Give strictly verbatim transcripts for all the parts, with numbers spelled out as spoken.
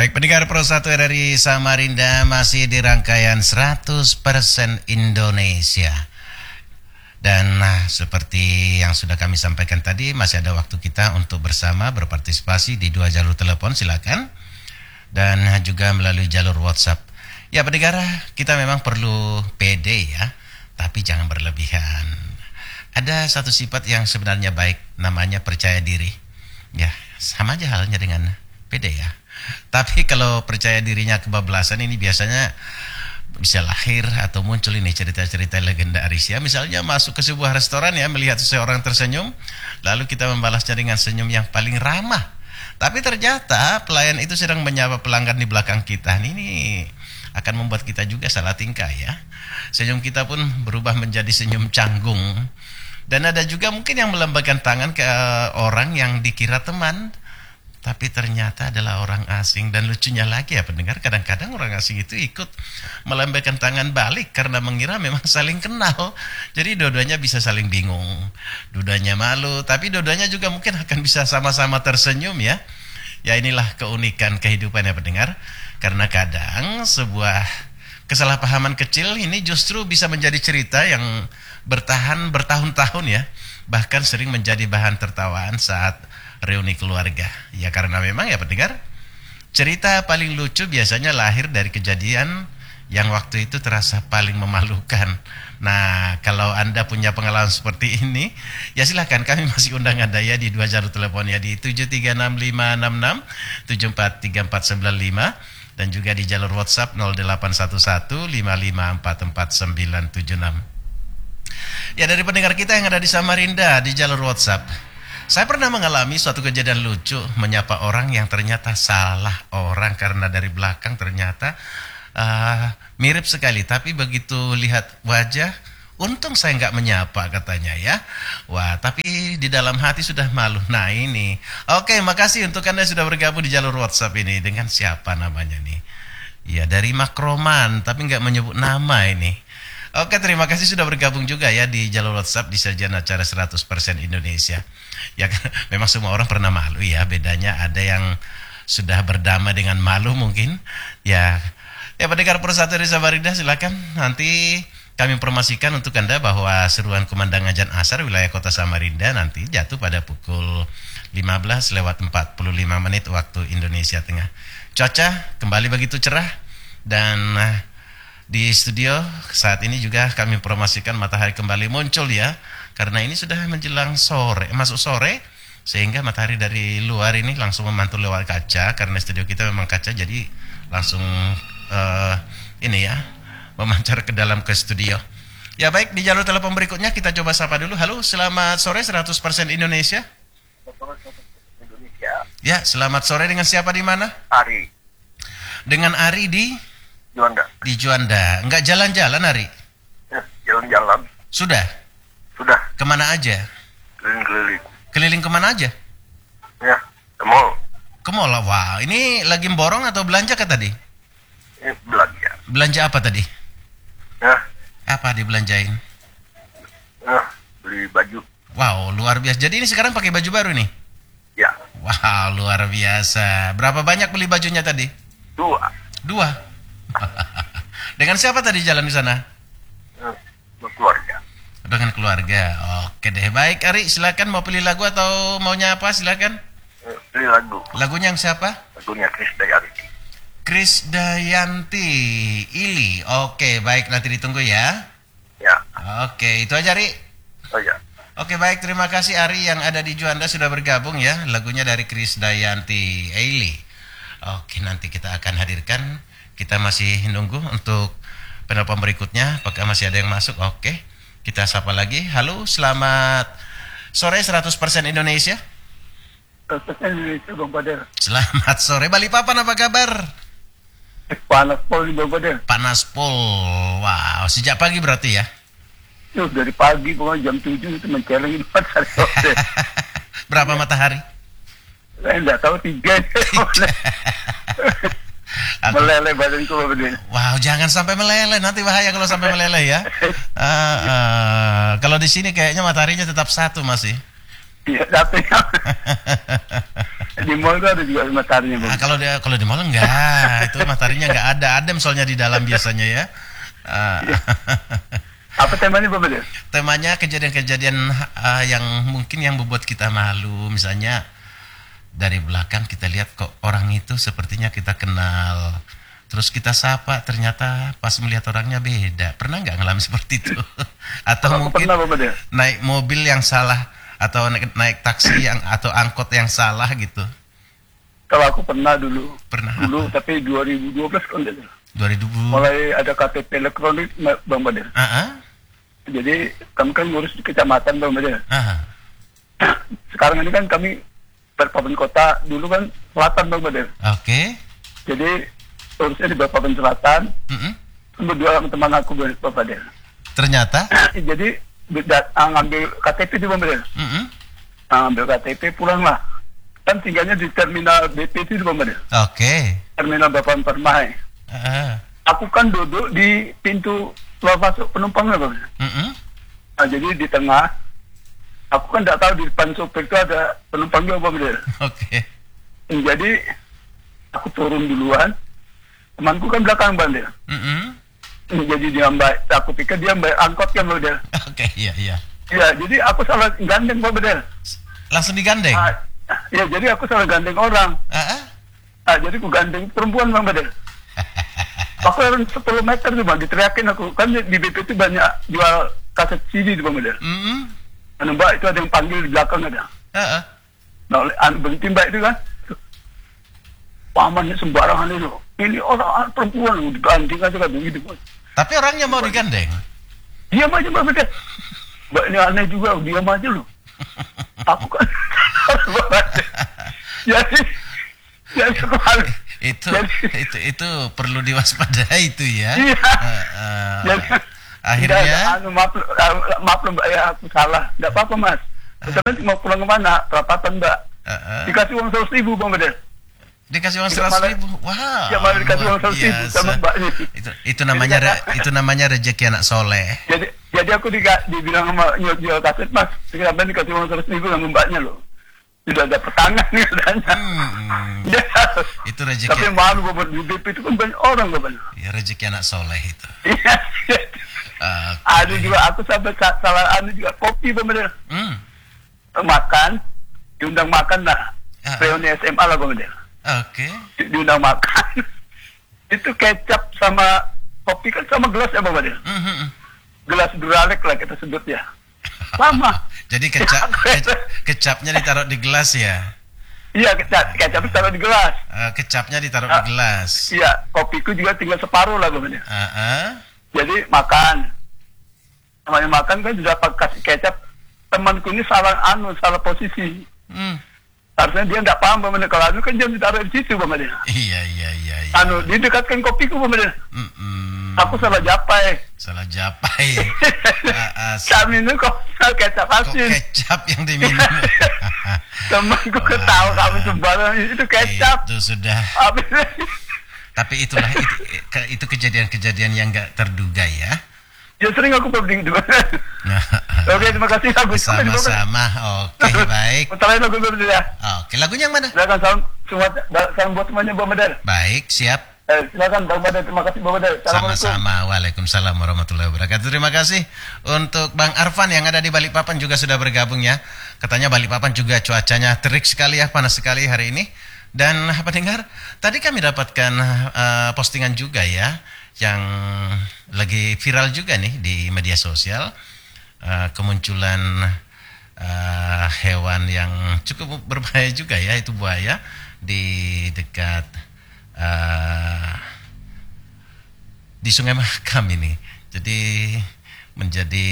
Baik, pendengar Pro satu R R I Samarinda masih di rangkaian seratus persen Indonesia. Dan nah, seperti yang sudah kami sampaikan tadi, masih ada waktu kita untuk bersama berpartisipasi di dua jalur telepon, silakan. Dan juga melalui jalur WhatsApp. Ya, pendengar, kita memang perlu pede ya, tapi jangan berlebihan. Ada satu sifat yang sebenarnya baik, namanya percaya diri. Ya, sama aja halnya dengan pede ya. Tapi kalau percaya dirinya kebablasan, ini biasanya bisa lahir atau muncul ini cerita-cerita legendaris ya. Misalnya masuk ke sebuah restoran ya, melihat seseorang tersenyum, lalu kita membalasnya dengan senyum yang paling ramah. Tapi ternyata pelayan itu sedang menyapa pelanggan di belakang kita. Ini akan membuat kita juga salah tingkah ya. Senyum kita pun berubah menjadi senyum canggung. Dan ada juga mungkin yang melambaikan tangan ke orang yang dikira teman, tapi ternyata adalah orang asing. Dan lucunya lagi ya pendengar, kadang-kadang orang asing itu ikut melambaikan tangan balik karena mengira memang saling kenal. Jadi dua-duanya bisa saling bingung, dua-duanya malu, tapi dua-duanya juga mungkin akan bisa sama-sama tersenyum ya. Ya, inilah keunikan kehidupan ya pendengar. Karena kadang sebuah kesalahpahaman kecil ini justru bisa menjadi cerita yang bertahan bertahun-tahun ya. Bahkan sering menjadi bahan tertawaan saat reuni keluarga. Ya karena memang ya pendengar, cerita paling lucu biasanya lahir dari kejadian yang waktu itu terasa paling memalukan. Nah, kalau Anda punya pengalaman seperti ini, ya silakan, kami masih undang Anda ya di dua jalur telepon ya, di tujuh tiga enam lima enam enam tujuh empat tiga empat sembilan lima dan juga di jalur WhatsApp nol delapan satu satu lima lima empat empat sembilan tujuh enam. Ya, dari pendengar kita yang ada di Samarinda di jalur WhatsApp, saya pernah mengalami suatu kejadian lucu, menyapa orang yang ternyata salah orang karena dari belakang ternyata uh, mirip sekali. Tapi begitu lihat wajah, untung saya nggak menyapa katanya ya. Wah, tapi di dalam hati sudah malu. Nah ini, oke, makasih untuk Anda sudah bergabung di jalur WhatsApp ini. Dengan siapa namanya nih? Ya, dari Makroman, tapi nggak menyebut nama ini. Oke, terima kasih sudah bergabung juga ya di jalur WhatsApp di sajian acara seratus persen Indonesia. Ya, memang semua orang pernah malu ya, bedanya ada yang sudah berdamai dengan malu mungkin. Ya, ya pendengar Pro satu dari Samarinda, silakan nanti kami informasikan untuk Anda bahwa seruan kumandang azan asar wilayah kota Samarinda nanti jatuh pada pukul lima belas lewat empat puluh lima menit waktu Indonesia Tengah. Cuaca kembali begitu cerah dan di studio saat ini juga kami informasikan matahari kembali muncul ya. Karena ini sudah menjelang sore, masuk sore, sehingga matahari dari luar ini langsung memantul lewat kaca. Karena studio kita memang kaca, jadi langsung uh, ini ya, memancar ke dalam ke studio. Ya baik, di jalur telepon berikutnya kita coba sapa dulu. Halo, selamat sore seratus persen Indonesia. Indonesia. Ya, selamat sore, dengan siapa di mana? Ari. Dengan Ari di? Juanda. Di Juanda. Enggak jalan-jalan Ari? Ya, jalan-jalan. Sudah? Sudah. Kemana aja? Keliling-keliling. Keliling kemana aja? Ya, ke mall. Ke mall. Wah, ini lagi borong atau belanja kah tadi? Ini belanja. Belanja apa tadi? Ya. Apa dibelanjain? Ya, beli baju. Wow, luar biasa. Jadi ini sekarang pakai baju baru nih? Ya. Wow, luar biasa. Berapa banyak beli bajunya tadi? Dua. Dua? Dengan siapa tadi jalan di sana? Ya, keluarga. Dengan keluarga. Oke deh, baik Ari, silakan mau pilih lagu atau maunya apa, silakan. Ya, pilih lagu. Lagunya yang siapa? Lagunya Chris Dayanti. Chris Dayanti, Ili. Oke, baik, nanti ditunggu ya. Ya. Oke, itu aja Ari. Oh ya. Oke, baik, terima kasih Ari yang ada di Juanda sudah bergabung ya. Lagunya dari Chris Dayanti, Ili. Oke, nanti kita akan hadirkan. Kita masih nunggu untuk penelpon berikutnya. Apakah masih ada yang masuk? Oke, kita sapa lagi. Halo, selamat sore seratus persen Indonesia. seratus persen Indonesia, Bang Badar. Selamat sore Balikpapan, apa kabar? Panas pol di Bang Badar. Panas pol. Wow, sejak pagi berarti ya? Yuh, dari pagi pokoknya jam tujuh itu mencelengin matahari. Berapa matahari? Saya enggak tahu, tiga. Meleleh badanku begini. Wow, jangan sampai meleleh, nanti bahaya kalau sampai meleleh ya. Uh, uh, kalau di sini kayaknya mataharinya tetap satu masih. Iya, datanya. Di mall itu ada juga mataharinya, Bang. Ah, kalau di kalau di mall enggak, itu mataharinya enggak ada, adem soalnya di dalam biasanya ya. Ah. Apa temanya, Bang Badar? Temanya kejadian-kejadian uh, yang mungkin yang membuat kita malu, misalnya dari belakang kita lihat kok orang itu sepertinya kita kenal, terus kita sapa, ternyata pas melihat orangnya beda. Pernah nggak ngalamin seperti itu? Atau Aku mungkin pernah, Bang Badar. naik mobil yang salah, atau naik, naik taksi yang atau angkot yang salah gitu? Kalau aku pernah dulu. Pernah. Dulu, tapi dua ribu dua belas kan. dua ribu Mulai ada K T P elektronik, Bang Badar. Ah, Jadi kami kan ngurus di kecamatan, Bang Badar. ah, Sekarang ini kan kami Balikpapan Kota, dulu kan Selatan, Bang Badar. oke. Jadi urusnya di Balikpapan Selatan, Mm-mm. berdua sama teman aku, Bang Badar. Ternyata, Jadi beda- ah, ngambil K T P di Bang Badar. mm-mm. Ah, ngambil K T P, pulang lah. Kan tinggalnya di terminal B P T di Bang Badar. Oke. Terminal Bapan Permai. Ah, Aku kan duduk di pintu keluar masuk penumpangnya, Bang. mm-mm. Nah, jadi di tengah, aku kan tidak tahu di depan sopir itu ada penumpang juga, Bang Badar. Oke. Jadi aku turun duluan, temanku kan belakang, Bang Badar. Mm-mm. Jadi dia mbak, aku pikir dia mbak angkot kan, Bang Badar. Oke, iya, iya. Ya, jadi aku salah gandeng, Bang Badar. Langsung digandeng. Ah, ya, jadi aku salah gandeng orang. Ah, ah. Ah, jadi aku gandeng perempuan, Bang Badar. Aku harus sepuluh meter tuh, Bang, diteriakin aku. Kan di B P itu banyak jual kaset C D tuh, Bang Badar. Mm-mm. Anu, Mbak, itu ada yang panggil di belakang ada. Ah, ah. Nah, oleh anu, berhenti Mbak itu kan. Pamannya sembarangan itu. Ini orang perempuan, digandeng aja kan begitu. Tapi orangnya mau digandeng. Diam aja, Mbak Badar. Mbak, ini aneh juga, diam aja loh. Aku kan jadi jadi kemarin itu jadi, itu itu perlu diwaspadai itu ya. iya. Uh, uh, Jadi, akhirnya tidak, anu, maaf, uh, maaf Mbak, ya aku salah. Tidak apa-apa, Mas. Kita nanti mau pulang kemana? Perapatan, Mbak. uh, uh, Dikasih uang seratus ribu, Bang Badar. dikasih uang Tidak seratus malah- ribu. Wow. Ya malah dikasih uang luar seratus ribu biasa. sama Mbak ini. Itu itu namanya Jadi, re- itu namanya rezeki anak soleh. Jadi jadi aku diga, dibilang sama jual, jual kaset, Mas. Kenapa dikasih uang seratus ribu sama Mbaknya loh? Sudah ada petangan nih katanya. Hmm, Ya. itu Tapi rezeki malu, Bapak. Di B P itu kan banyak orang, Bapak. ya, rezeki anak soleh itu. Iya. Uh, Ada juga aku sampai sa- salah anu juga kopi, Bapak. hmm, Makan, diundang makan lah. Ah. Reuni S M A lah, Bapak. Oke. Di- Diundang makan. Itu kecap sama kopi kan sama gelas ya, Bapak. Hmm, hmm, hmm. Gelas Duralek lah kita sebut ya. Sama. Jadi kecap ke- kecapnya ditaruh di gelas ya. Iya, kecap, kecap itu taruh di gelas. Uh, kecapnya ditaruh Ah. di gelas. Iya, kopiku juga tinggal separuh lah, Bapak. Uh, uh. Jadi makan. Namanya makan kan sudah pakai kasih kecap. Temanku ini salah anu, salah posisi. Hmm. Harusnya dia tidak paham, Bapak. Kalau anu kan jangan ditaruh di situ, Bapak. Iya, iya, iya, iya. Anu, didekatkan kopiku, Bapak. Mm-mm. Aku salah japai. Salah japai. Ah, ah, Kami ini kok kecap kok asin. kecap yang diminum? Temanku Wah. ketawa kami sembarang itu kecap. Itu sudah. Habis Tapi itulah itu, itu kejadian-kejadian yang nggak terduga ya. ya sering aku publik itu. Nah, Oke, terima kasih Agus. sama-sama. Oke, baik. Utarain lagu dulu ya. Oke, lagunya yang mana? Silakan salam semua salam buat semuanya Bang Badar. Baik, siap. Eh, silakan Bang Badar, terima kasih Bang Badar. Assalamualaikum. Sama-sama. Waalaikumsalam warahmatullahi wabarakatuh. Terima kasih untuk Bang Arfan yang ada di Balikpapan juga sudah bergabung ya. Katanya Balikpapan juga cuacanya terik sekali ya, panas sekali hari ini. Dan apa dengar? Tadi kami dapatkan uh, postingan juga ya, yang lagi viral juga nih di media sosial. Uh, kemunculan uh, hewan yang cukup berbahaya juga ya, itu buaya di dekat uh, di Sungai Mahakam ini. Jadi menjadi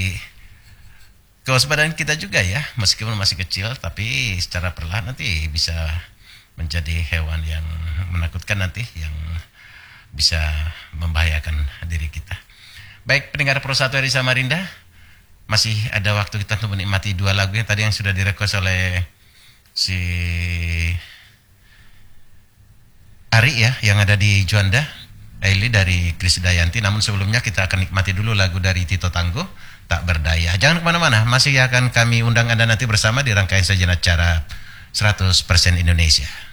kewaspadaan kita juga ya, meskipun masih kecil tapi secara perlahan nanti bisa menjadi hewan yang menakutkan nanti, yang bisa membahayakan diri kita. Baik, pendengar Pro satu R I Samarinda, masih ada waktu kita untuk menikmati dua lagu yang tadi yang sudah direkod oleh si Ari ya, yang ada di Juanda. Aili dari Krisdayanti. Namun sebelumnya kita akan nikmati dulu lagu dari Tito Tangguh, Tak Berdaya. Jangan kemana-mana, masih akan kami undang Anda nanti bersama di rangkaian sajian acara seratus persen Indonesia.